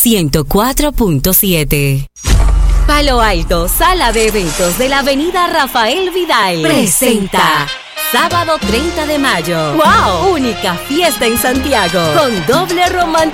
104.7. Palo Alto, sala de eventos de la avenida Rafael Vidal, presenta sábado 30 de mayo. ¡Wow! Única fiesta en Santiago, con doble romanticismo